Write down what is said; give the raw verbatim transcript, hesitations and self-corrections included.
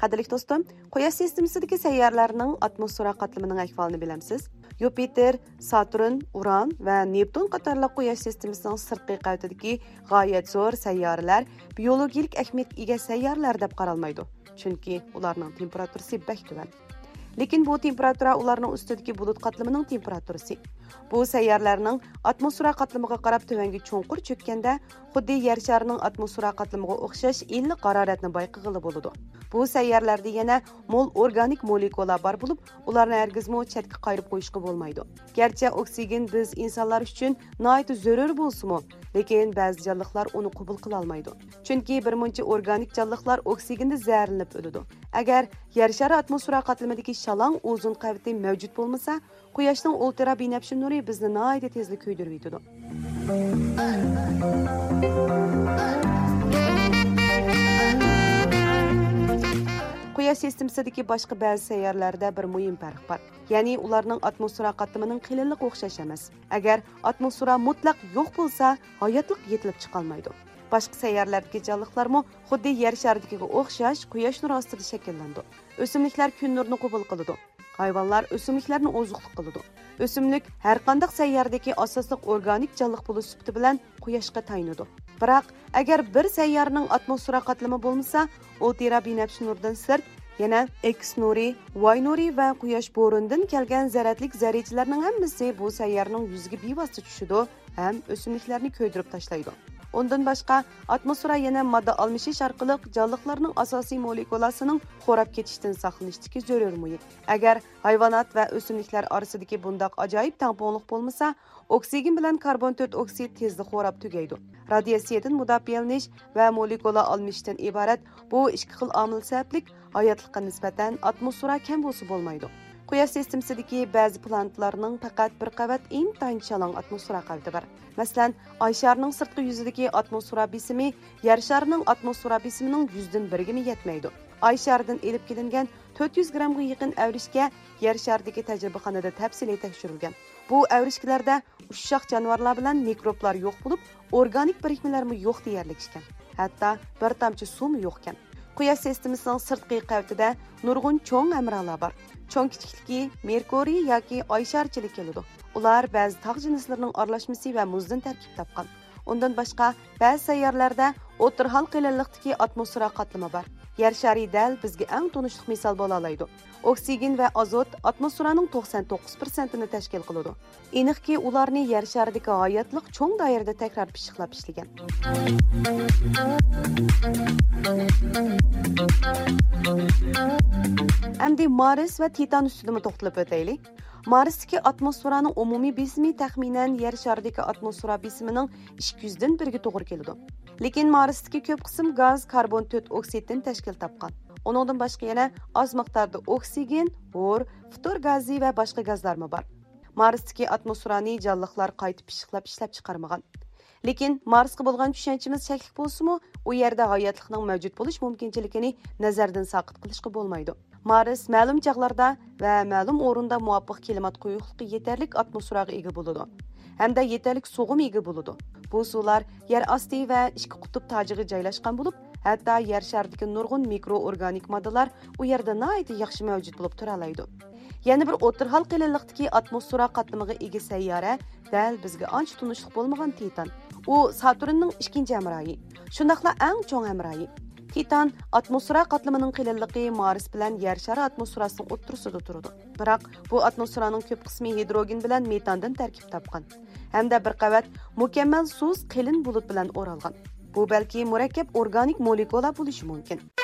Qadrli do'stim, Quyosh sistemasidagi sayyoralarning atmosfera qatlamining ahvolini bilamsiz? Yupiter, Saturn, Uran va Neptun qatorliq Quyosh sistemasining sirtqi qavatidagi g'oyat zo'r sayyoralar biologik ahamiyatga ega sayyoralar deb qaralmaydi. Chunki ularning temperaturasi bak tuvan. Lekin bu temperatura ularning ustidagi bulut qatlamining temperaturasi. Bu sayyoralarning atmosfera qatlamiga qarab tuvanga cho'nqur cho'kkanda, xuddi yer sharining atmosfera qatlamiga o'xshash iliq haroratni bayqag'ili bo'ladi. Bu sayyoralarda yana mol organik molekulalar bor bo'lib, ularni hargizmo chetga qayirib qo'yishga bo'lmaydi. Garchi oksigen biz insonlar uchun nihoyat zarur bo'lsa-mu, lekin ba'zi jonliqlar uni qabul qila olmaydi. Chunki bir muncha organik jonliqlar oksigenni zaharlanib o'ladi. Agar yer shari atmosfera qatlamidagi shalong o'zun qavati mavjud bo'lmasa, Quyoshning ultra binafshi nuri bizni nihoyat tezlik kuydirib yetadi. Quyosh sistemasidagi boshqa ba'zi sayyoralarda bir muhim farq bor. Ya'ni ularning atmosfera qatlamining qilinliq o'xshash emas. Agar atmosfera mutlaq yo'q bo'lsa, hayotlik yetilib chiqa olmaydi. Boshqa sayyoralardagi jonliqlarmi xuddi yer sharidagiga o'xshash Quyosh nuri ostida shakllandi. O'simliklar kun nurini qabul qiladi. Hayvonlar o'simliklarni oziqlik qiladi. O'simlik har qanday sayyoradagi asosli organik jonliq bo'lish sifati bilan Quyoshga tayanadi. Biroq agar bir sayyoraning atmosfera qatlami bo'lmasa, ultra binafshi nurdan sirt yana X nuri, Y nuri va Quyosh bo'ronidan kelgan zaratlik zarrachalarning hammasi bu sayyoraning yuziga bevosita tushadi ham o'simliklarni ko'ydirib tashlaydi. Ondan boshqa atmosfera yana modda almashish orqali jonliqlarning asosiy molekulasining xo'rab ketishdan saqlanishdagi zarur muhit. Agar hayvonot va o'simliklar orasidagi bundoq ajoyib tangpongliq bo'lmasa, oksigen bilan karbon to'rt oksid tezda xo'rab tugaydi. Radiatsiyadan mudofialanish va molekula almashishdan iborat bu ikki xil omil sababli hayotlikqa nisbatan atmosfera kam bo'lsa bo'lmaydi. Quyosh sistemasidagi ba'zi planetlarning faqat bir qavat intayin shalong atmosfera qavati bor. Masalan, Oy sharining sirtqi yuzidagi atmosfera besimi Yer sharining atmosfera besimining yuzdan biriga yetmaydi. Oy sharidan elib kelingan to'rt yuz grammga yaqin avrishga Yer sharidagi tajribaxonada tafsiliy tekshirilgan. Bu avrishkalarda ushshoq jonivorlar bilan mikroblar yo'q bo'lib, organik birikmalarmi yo'q deyarlik ekan. Hatto bir tomchi suvmi yo'q ekan. Quyosh sistemasining sirtqi qavatida nurg'un cho'ng amralar bor. Cho'ng kichikligi Merkuriy yoki Oy sharchilik keladi. Ular ba'zi tog' jinslarining aralashmasi va muzdan tarkib topgan. Undan boshqa ba'zi sayyoralarda o'tirhal qilinliqdagi atmosfera qatlami bor. Yer shari dal bizga eng tunishli misol bo'la oladi. Oksigen va azot atmosferaning to'qson to'qqiz foizini tashkil qiladi. Aniqki, ularni yer sharidagi hayotlik cho'ng doirada takror pishiqlab ishlagan. Endi Mars va Titan ustida to'xtalib o'taylik. Marsdagi atmosferaning umumiy besimi taxminan yer sharidagi atmosfera besimining ikki yuz dan biriga to'g'ri keladi. Lekin Marsdagi ko'p qism gaz karbon to'rt oksiddan tashkil topgan. Uningdan boshqa yana oz miqdorda oksigen, bor, ftor gazi va boshqa gazlarmi bor. Marsdagi atmosferani jonliqlar qaytib pishiqlab ishlab chiqarmagan. Lekin Marsga bo'lgan tushunchimiz shaklik bo'lsa-mu, u yerda hayotlikning mavjud bo'lish mumkinchiligini nazardan saqit qilishga bo'lmaydi. Mars ma'lum chaqlarda va ma'lum o'rinda muvofiq klimat quyuqligi yetarlik atmosferaga ega bo'ladi. Hamda yetarlik suvga ega bo'ladi. Bu suvlar yer osti va ikki qutb tojiga joylashgan bo'lib, hatto yer sharidagi nurg'un mikroorganik moddalar u yerda nihoyat yaxshi mavjud bo'lib tura oladi. Yana bir o'tirhal qilinliqdagi atmosfera qatlamiga ega sayyora dal bizga ancha tunishli bo'lmagan Titan. U Saturnning ikkinchi hamrohi. Shundaqla eng cho'ng hamrohi. Titan atmosfera qatlamining qilinligi Mars bilan yer shari atmosferasining o'ttirisida turadi. Biroq bu atmosferaning ko'p qismi hidrogen bilan metandan tarkib topgan. Hamda bir qavat mukammal suz qilin bulut bilan o'ralgan. Bu balki murakkab organik molekula bo'lishi mumkin.